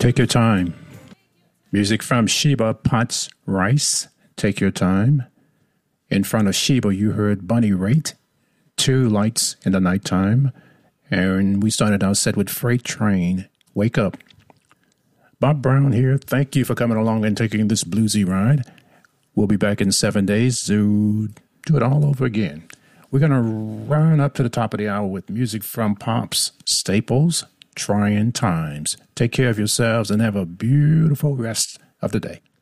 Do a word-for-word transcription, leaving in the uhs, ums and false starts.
Take Your Time. Music from Sheba Potts Rice, Take Your Time. In front of Sheba, you heard Bunny Raitt, Two Lights in the Nighttime. And we started our set with Freight Train, Wake Up. Bob Brown here. Thank you for coming along and taking this bluesy ride. We'll be back in seven days to do it all over again. We're going to run up to the top of the hour with music from Pops Staples, Trying Times. Take care of yourselves and have a beautiful rest of the day.